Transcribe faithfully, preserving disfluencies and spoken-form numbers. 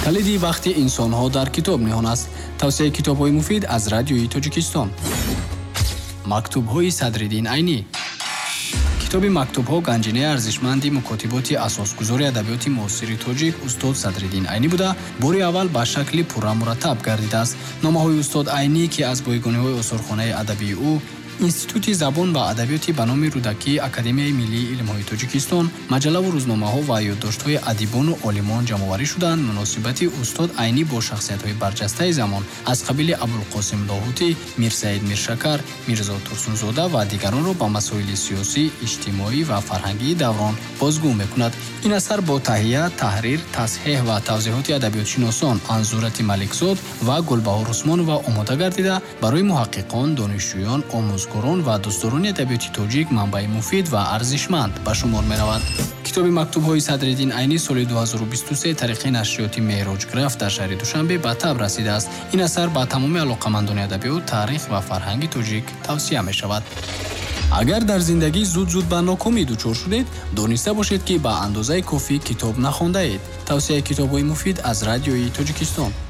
کلیدی وقتی انسان‌ها در کتاب نهان است. توصیه کتاب‌های مفید از رادیوی تاجیکستان. مکتوب‌های صدرالدین عینی. کتاب مکتوب‌ها گنجینه ارزشمندی مکاتبات اساسگذاری ادبیات معاصر تاجیک استاد صدرالدین عینی بوده، باری اول به شکل پرمرتب گردیده است. نامه‌های استاد عینی که از بایگانی‌های آثارخانه ادبی او اینستیتوت زبان و ادبیات به نام رودکی اکادمی ملی علم‌های تاجیکستان، مجله و روزنامه‌ها و یادداشت‌های ادیبان و عالمان جمع‌آوری شدند. مناسبت استاد عینی با شخصیت‌های برجسته زمان از قبیل ابوالقاسم لاهوتی، میرسعید میرشکر، میرزا ترسونزاده و دیگران را به مسائل سیاسی، اجتماعی و فرهنگی دوران بازگو می‌کند. این اثر با تهیه، تحریر، تصحیح و توضیحات ادبیات شناسان انزورت ملکزاد و گلبهار عثمان و آماده گردیده برای محققان، دانشجویان، آموزگاران و دوستداران ادبیات تاجیک منبع مفید و ارزشمند به شمار می‌رود. کتاب مکتوب‌های صدرالدین عینی سال دو هزار و بیست و سه طریق نشریات معراج گرفت در شهر دوشنبه به تب رسیده است. این اثر به تمام علاقه‌مندان ادبیات، تاریخ و فرهنگ تاجیک توصیه می‌شود. اگر در زندگی زود زود به ناکامی دچار شدید، دانسته باشید که به اندازه کافی کتاب نخوانده اید. توصیه کتاب‌های مفید از رادیوی تاجیکستان.